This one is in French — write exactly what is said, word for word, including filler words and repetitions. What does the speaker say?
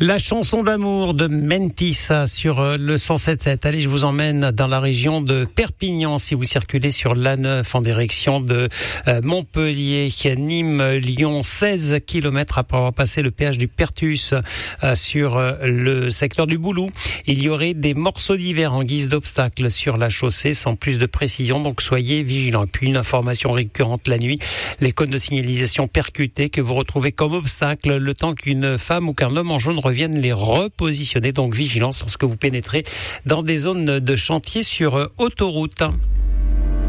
La chanson d'amour de Mentissa sur le cent sept virgule sept. Allez, je vous emmène dans la région de Perpignan si vous circulez sur l'A neuf en direction de Montpellier, Nîmes, Lyon, seize kilomètres après avoir passé le péage du Pertus sur le secteur du Boulou. Il y aurait des morceaux d'hiver en guise d'obstacle sur la chaussée sans plus de précision, donc soyez vigilants. Et puis une information récurrente la nuit, les cônes de signalisation percutés que vous retrouvez comme obstacle le temps qu'une femme ou qu'un homme en jaune revienne les repositionner. Donc vigilance lorsque vous pénétrez dans des zones de chantier sur autoroute.